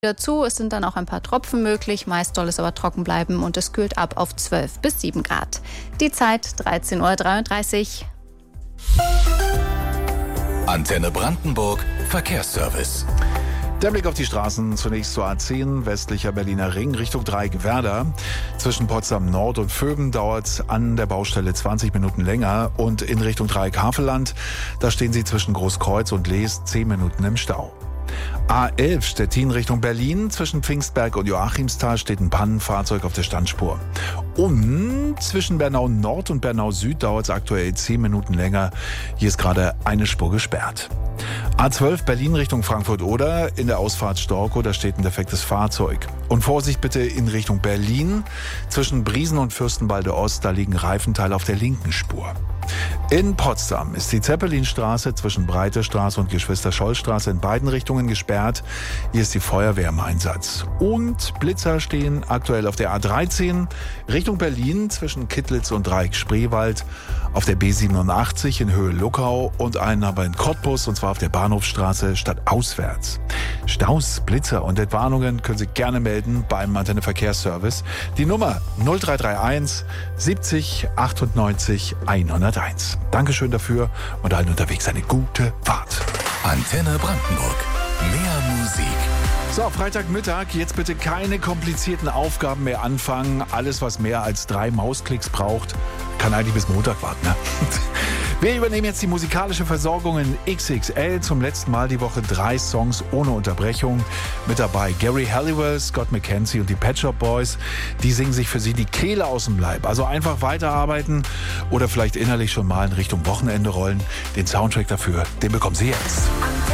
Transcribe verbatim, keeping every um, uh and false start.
Dazu, es sind dann auch ein paar Tropfen möglich, meist soll es aber trocken bleiben und es kühlt ab auf zwölf bis sieben Grad. Die Zeit dreizehn Uhr dreiunddreißig. Antenne Brandenburg Verkehrsservice. Der Blick auf die Straßen, zunächst zur A zehn, westlicher Berliner Ring, Richtung Dreieck-Werder. Zwischen Potsdam Nord und Vöben dauert es an der Baustelle zwanzig Minuten länger. Und in Richtung Dreieck-Havelland, da stehen Sie zwischen Großkreuz und Lees zehn Minuten im Stau. A elf Stettin Richtung Berlin. Zwischen Pfingstberg und Joachimsthal steht ein Pannenfahrzeug auf der Standspur. Und zwischen Bernau Nord und Bernau Süd dauert es aktuell zehn Minuten länger. Hier ist gerade eine Spur gesperrt. A zwölf Berlin Richtung Frankfurt-Oder. In der Ausfahrt Storkow, da steht ein defektes Fahrzeug. Und Vorsicht bitte in Richtung Berlin. Zwischen Briesen und Fürstenwalde Ost, da liegen Reifenteile auf der linken Spur. In Potsdam ist die Zeppelinstraße zwischen Breitestraße und Geschwister-Scholl-Straße in beiden Richtungen gesperrt. Hier ist die Feuerwehr im Einsatz. Und Blitzer stehen aktuell auf der A dreizehn Richtung Berlin zwischen Kittlitz und Dreieck-Spreewald, auf der B siebenundachtzig in Höhe Luckau und einen aber in Cottbus, und zwar auf der Bahnhofstraße stadtauswärts. Staus, Blitzer und Entwarnungen können Sie gerne melden beim Antenne Verkehrsservice. Die Nummer null drei drei eins siebzig achtundneunzig hunderteins. Dankeschön dafür und allen unterwegs eine gute Fahrt. Antenne Brandenburg. Mehr Musik. So, Freitagmittag, jetzt bitte keine komplizierten Aufgaben mehr anfangen. Alles, was mehr als drei Mausklicks braucht, kann eigentlich bis Montag warten. Ne? Wir übernehmen jetzt die musikalische Versorgung in X X L. Zum letzten Mal die Woche drei Songs ohne Unterbrechung. Mit dabei Gary Halliwell, Scott McKenzie und die Pet Shop Boys. Die singen sich für Sie die Kehle aus dem Leib. Also einfach weiterarbeiten oder vielleicht innerlich schon mal in Richtung Wochenende rollen. Den Soundtrack dafür, den bekommen Sie jetzt.